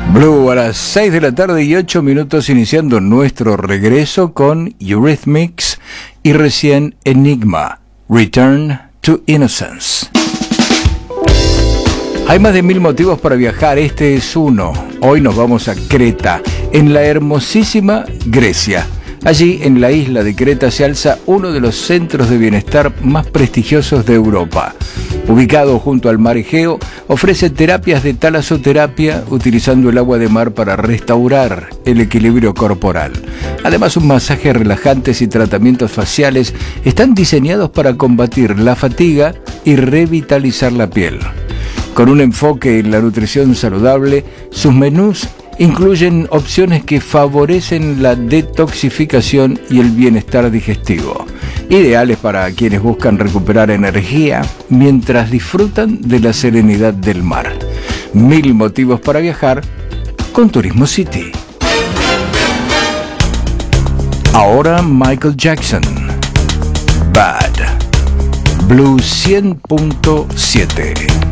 Blue a las 6 de la tarde y 8 minutos, iniciando nuestro regreso con Eurythmics y recién Enigma, Return to Innocence. Hay más de 1000 motivos para viajar, este es uno. Hoy nos vamos a Creta, en la hermosísima Grecia. Allí, en la isla de Creta, se alza uno de los centros de bienestar más prestigiosos de Europa. Ubicado junto al mar Egeo, ofrece terapias de talasoterapia utilizando el agua de mar para restaurar el equilibrio corporal. Además, un masaje relajantes y tratamientos faciales están diseñados para combatir la fatiga y revitalizar la piel. Con un enfoque en la nutrición saludable, sus menús incluyen opciones que favorecen la detoxificación y el bienestar digestivo, ideales para quienes buscan recuperar energía mientras disfrutan de la serenidad del mar. 1000 motivos para viajar con Turismo City. Ahora Michael Jackson, Bad, Blue 100.7.